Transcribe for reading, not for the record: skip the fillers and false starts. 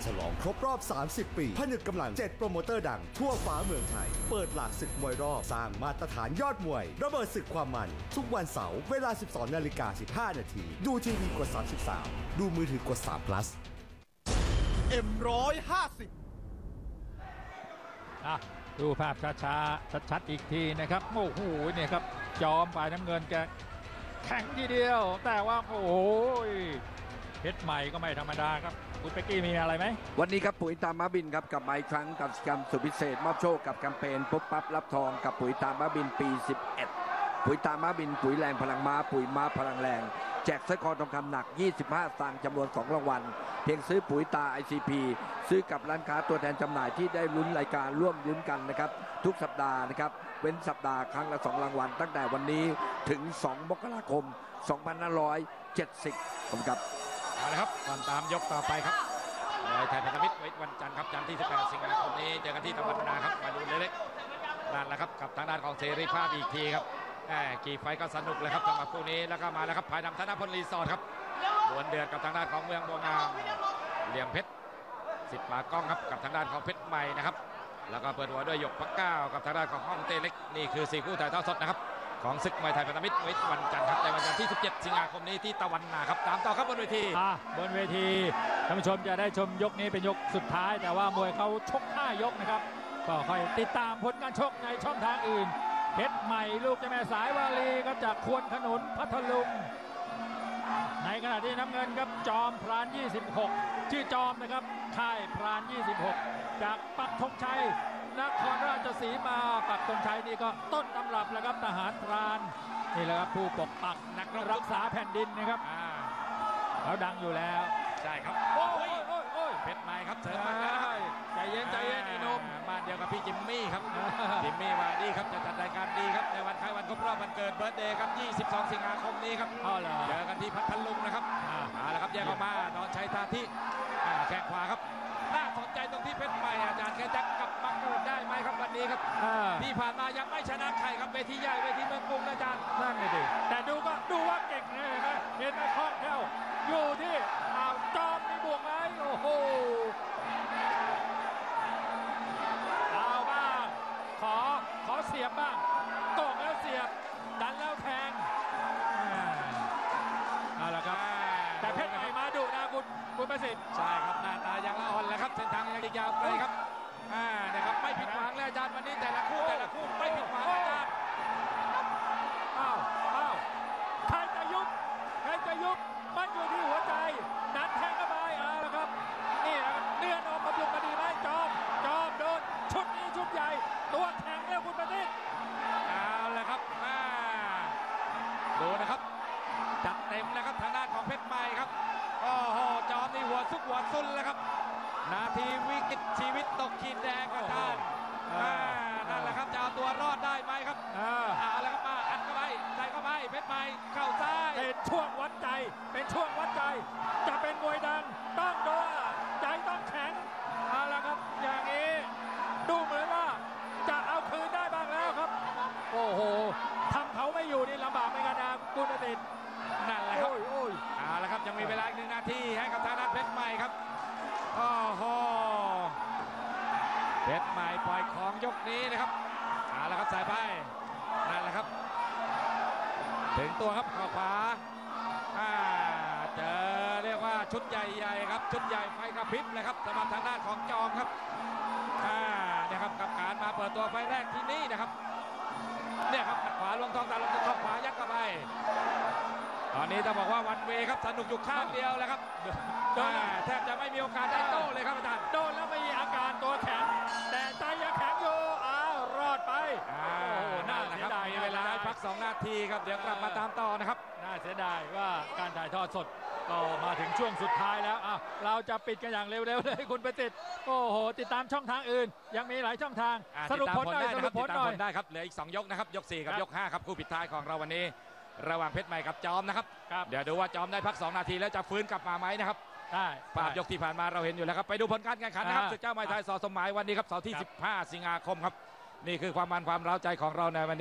ฉลองครบรอบ 30 ปีผนึกกำลัง 7 โปรโมเตอร์ดังทั่วฟ้าเมืองไทย เปิดหลากศึกมวยรอบสร้างมาตรฐานยอดมวย ระเบิดศึกความมัน ทุกวันเสาร์เวลา 12:15 น. ดูทีวีกด 33 ดูมือถือกด3 plus M150 ดูภาพช้าๆชัดๆอีกทีนะครับโอ้โหเนี่ยครับจอมฝ่ายน้ำเงินแกแข็งทีเดียวแต่ว่าโอ้โหเพชรใหม่ก็ไม่ธรรมดาครับคุณเป๊กกี้มีอะไรไหมวันนี้ครับปุ๋ยตามม้าบินครับกับมาอีกครั้งกับกิจกรรมสุดพิเศษมอบโชคกับแคมเปญปุ๊บปั๊บรับทองกับปุ๋ยตามม้าบินปี 11 ปุ๋ยตามม้าบินปุ๋ยแรงพลังม้าปุ๋ยม้าพลังแรงแจกสร้อยคอทองคำหนัก25 สตางค์จำนวน2รางวัลเพียงซื้อปุ๋ยตา ICP ซื้อกับร้านค้าตัวแทนจำหน่ายที่ได้ลุ้นรายการร่วมลุ้นกันนะครับทุกสัปดาห์นะครับเว้นสัปดาห์ครั้งละ2รางวัลตั้งแต่วันนี้ถึง2 มกราคม 2570ครับเอาละครับก่อนตามยกต่อไปครับมวยไทยพันธมิตรวันจันทร์ครับจันทร์ที่ 18 สิงหาคมนี้เจอกันที่ตะวันนาครับมาดูเล็กๆนั่นแหละครับกับทางด้านของเสรีภาพอีกทีครับกี่ไฟก็สนุกเลยครับสำหรับคู่นี้แล้วก็มาแล้วครับภายนำธนพลรีสอร์ทครับดวลเดือดกับทางด้านของเมืองบัวงามเหลี่ยมเพชรสิทธิ์ปากล้องครับกับทางด้านของเพชรใหม่นะครับแล้วก็เปิดหัวด้วยหยกปักเก้ากับทางด้านของห้องเต้เล็กนี่คือ4คู่ถ่ายทอดสดนะครับของศึกมวยไทยพันธมิตรวันจันทร์ครับในวันจันทร์ที่ 17 สิงหาคมนี้ที่ตะวันนาครับตามต่อครับบนเวทีบนเวทีท่านผู้ชมจะได้ชมยกนี้เป็นยกสุดท้ายแต่ว่ามวยเขาชก5 ยกนะครับก็ค่อยติดตามผลการชกในช่องทางอื่นเพชรใหม่ลูกเจ้าแม่สายวาลีครับจากควนขนุนพัทลุงในขณะที่น้ำเงินครับจอมพราน26ชื่อจอมนะครับค่ายพราน26จากปักธงชัยนครราชสีมาปักธงชัยนี่ก็ต้นตำรับแล้วครับทหารพรานนี่แหละครับผู้ปกปักนักรักษาแผ่นดินนะครับเขาดังอยู่แล้วใช่ครับโอ้ยเพชรใหม่ครับเสริมมาแล้วใจเย็นไอ้นมบ้านเดียวกับพี่จิมมี่ครับจิมมี่มาดีครับจะจัดรายการดีครับในวันคล้ายวันครบรอบวันเกิดเบิร์ธเดย์ครับ22 สิงหาคมนี้ครับเจอกันที่พัทลุงนะครับมาแล้วครับแยกออกมานอนชัยตาที่แข้งขวาครับน่าสนใจตรงที่เพชรใหม่อาจารย์แกจะกลับมาเกิดได้ไหมครับวันนี้ครับที่ผ่านมายังไม่ชนะใครครับเวทีใหญ่เวทีเมืองกรุงอาจารย์นั่นเลยดิแต่ดูว่าเก่งเลยเห็นไหมคล่องแคล่วอยู่ที่จอมมีบวกไหมโอ้โหเอาบ้างขอเสียบบ้างโก่งแล้วเสียบดันแล้วแทงเอาละครับแต่เพชรใหม่มาดุนะคุณประสิทธิ์ใช่ครับหน้าตายังละอ่อนเลยครับเส้นทางยังยาวไกลครับนะครับไม่ผิดหวังเลยอาจารย์วันนี้แต่ละคู่ไม่ผิดหวังอาจารย์อ้าวใครจะยุบมันอยู่ที่หัวใจนัดแทงกระบายเอาละครับนี่นะครับเลื่อนออกมาบุกมาดีไหมจอมโดนชุดนี้ชุดใหญ่ตัวแข็งแล้วคุณประสิทธิ์เอาละครับดูนะครับจัดเต็มนะครับทางด้านของเพชรใหม่ครับโอ้โหจอมนี่หัวซุกหัวซุนแล้วครับนาทีวิกฤตชีวิตตกขีดแดงอาจารย์นั่นแหละครับจะเอาตัวรอดได้ไหมครับเอาละครับมาอัดเข้าไปใส่เข้าไปเพชรใหม่เข้าซ้ายเป็นช่วงวัดใจจะเป็นมวยดังต้องโดนใจต้องแข็งเอาละครับอย่างนี้ดูเหมือนว่าจะเอาคืนได้บ้างแล้วครับโอ้โหทำเขาไม่อยู่นี่ลำบากไม่กันนะคุณอดิตนั่นแหละครับเอาละครับยังมีเวลาอีก1 นาทีให้กับทางด้านเพชรใหม่ครับโอ้โหเพชรใหม่ปล่อยของยกนี้นะครับเอาละครับสายไปนั่นแหละครับถึงตัวครับเข้าขวาเจอเรียกว่าชุดใหญ่ๆครับชุดใหญ่ไฟกระพริบเลยครับสำหรับทางด้านของจอมครับเนี่ยครับกับการมาเปิดตัวไฟแรกที่นี่นะครับเนี่ยครับขวาลงทองตาลงทองขวายัดเข้าไปตอนนี้ต้องบอกว่าวันเวครับสนุกอยู่ข้างเดียวแล้วครับแทบจะไม่มีโอกาสได้โต้เลยครับอาจารย์โดนแล้วไม่มีอาการตัวแข็งแต่ใจยังแข็งอยู่รอดไปน่าเสียดายเวลาพัก2 นาทีครับเดี๋ยวกลับมาตามต่อนะครับน่าเสียดายว่าการถ่ายทอดสดก็มาถึงช่วงสุดท้ายแล้วเราจะปิดกันอย่างเร็วๆเลยคุณประสิทธิ์โอ้โหติดตามช่องทางอื่นยังมีหลายช่องทางสรุปผลได้นะครับติดตามผลได้ครับเหลืออีก2 ยกนะครับยก4กับยก5ครับคู่ปิดท้ายของเราวันนี้ระหว่างเพชรใหม่กับจอมนะครับเดี๋ยวดูว่าจอมได้พัก2 นาทีแล้วจะฟื้นกลับมาไหมนะครับภาพยกที่ผ่านมาเราเห็นอยู่แล้วครับไปดูผลการแข่งขันนะครับศึกเจ้ามวยไทยส.สมหมายวันนี้ครับเสาร์ที่ 15 สิงหาคมครับนี่คือความมันความเร้าใจของเราในวันนี้